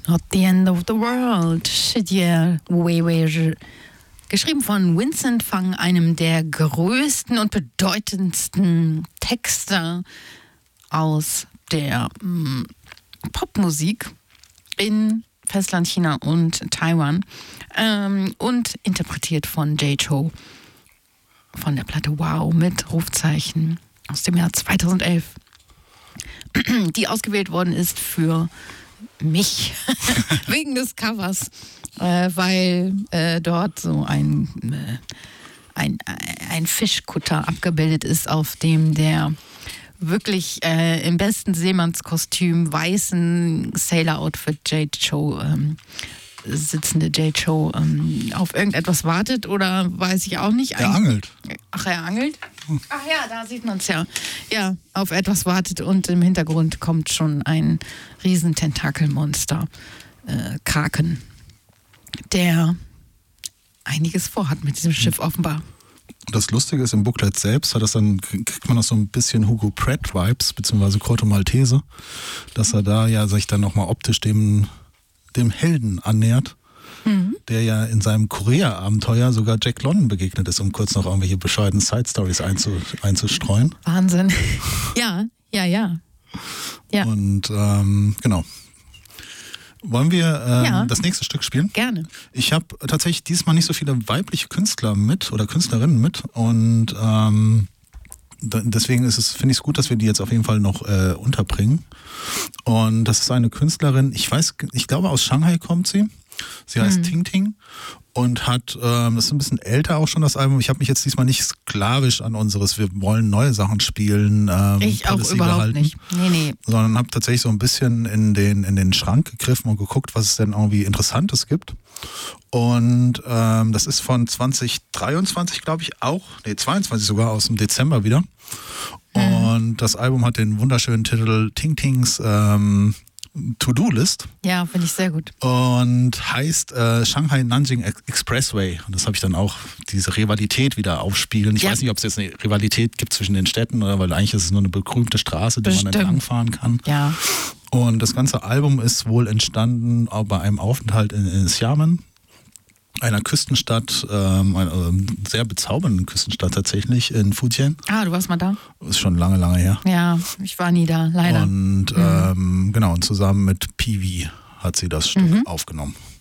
Not the End of the World, Shijie Weiwei. Geschrieben von Vincent Fang, einem der größten und bedeutendsten Texter aus der Popmusik in Festlandchina und Taiwan und interpretiert von Jay Chou von der Platte Wow mit Rufzeichen aus dem Jahr 2011, die ausgewählt worden ist für mich wegen des Covers, weil dort so ein Fischkutter abgebildet ist, auf dem der wirklich im besten Seemannskostüm, weißen Sailor-Outfit Jay Chou sitzende Jay Chou auf irgendetwas wartet oder weiß ich auch nicht. Er angelt. Ach, er angelt? Ach ja, da sieht man es ja. Ja, auf etwas wartet und im Hintergrund kommt schon ein riesen Tentakelmonster, Kraken, der einiges vorhat mit diesem Schiff offenbar. Das Lustige ist, im Booklet selbst kriegt man noch so ein bisschen Hugo Pratt-Vibes, beziehungsweise Corto Maltese, dass er da ja sich dann nochmal optisch dem Helden annähert, der ja in seinem Korea-Abenteuer sogar Jack London begegnet ist, um kurz noch irgendwelche bescheuerten Side-Stories einzustreuen. Wahnsinn. Ja. Und genau. Wollen wir das nächste Stück spielen? Gerne. Ich habe tatsächlich diesmal nicht so viele weibliche Künstler mit oder Künstlerinnen mit und deswegen finde ich es gut, dass wir die jetzt auf jeden Fall noch unterbringen. Und das ist eine Künstlerin, ich glaube aus Shanghai kommt sie. Sie heißt Ting Ting und hat, das ist ein bisschen älter auch schon das Album. Ich habe mich jetzt diesmal nicht sklavisch an wir wollen neue Sachen spielen. Ich auch überhaupt gehalten, nicht. Nee. Sondern habe tatsächlich so ein bisschen in den Schrank gegriffen und geguckt, was es denn irgendwie Interessantes gibt. Und das ist von 2023, glaube ich, auch. Nee, 22 sogar, aus dem Dezember wieder. Und das Album hat den wunderschönen Titel Ting Tings To-Do-List. Ja, finde ich sehr gut. Und heißt Shanghai Nanjing Expressway. Und das habe ich dann auch, diese Rivalität wieder aufspiegeln. Ich weiß nicht, ob es jetzt eine Rivalität gibt zwischen den Städten, oder weil eigentlich ist es nur eine bekrümmte Straße, die man entlangfahren kann. Ja. Und das ganze Album ist wohl entstanden auch bei einem Aufenthalt in Xiamen, einer Küstenstadt, einer sehr bezaubernden Küstenstadt tatsächlich in Fujian. Ah, du warst mal da? Ist schon lange, lange her. Ja, ich war nie da, leider. Und genau, und zusammen mit Piwi hat sie das Stück aufgenommen.